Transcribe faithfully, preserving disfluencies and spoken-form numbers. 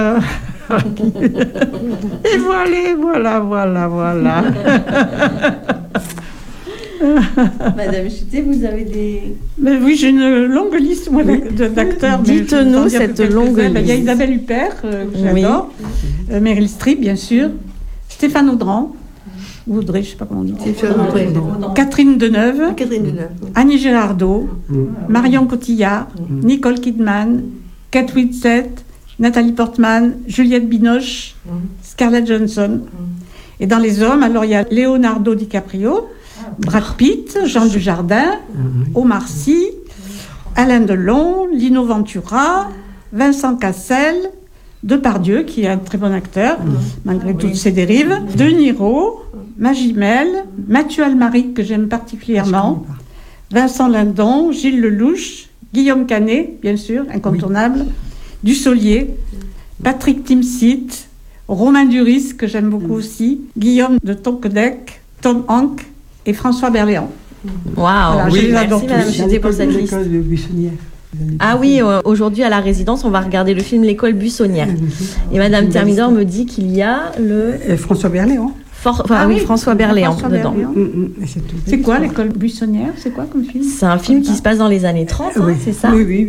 Et voilà, voilà, voilà, voilà. Madame Chutet, vous avez des... Mais oui, j'ai une longue liste moi, Oui. d'acteurs. Dites-nous cette longue liste. Il y a Isabelle Huppert, euh, que j'adore. Oui. Euh, Meryl Streep, bien sûr. Stéphane Audran. Ou Audrey, je ne sais pas comment on dit. Audrey. Catherine Deneuve. Catherine Deneuve. Annie Girardot. Mm. Marion Cotillard. Mm. Nicole Kidman. Kate Winslet. Nathalie Portman. Juliette Binoche. Mm. Scarlett Johansson. Et dans les hommes, alors il y a Leonardo DiCaprio. Brad Pitt, Jean Dujardin, Omar Sy, Alain Delon, Lino Ventura, Vincent Cassel, Depardieu, qui est un très bon acteur, malgré toutes ses dérives, De Niro, Magimel, Mathieu Almaric, que j'aime particulièrement, Vincent Lindon, Gilles Lelouch, Guillaume Canet, bien sûr, incontournable, Dussolier, Patrick Timsit, Romain Duris, que j'aime beaucoup aussi, Guillaume de Tonquédec, Tom Hanks, et François Berléand. Waouh, Voilà, oui, je les merci adore Madame tous. Chutet pour cette liste. L'école de Buissonnière. Ah oui, euh, aujourd'hui à la résidence, on va regarder le film L'école buissonnière. Et Madame Thermidor me dit qu'il y a le... Et François Berléand. For... Enfin, Ah oui, oui, François Berléand François dedans. Berléand. Mm, mm, et c'est tout. C'est quoi l'école buissonnière? C'est quoi comme film? C'est un film qui se passe dans les années trente, hein, Oui. c'est ça? Oui, oui.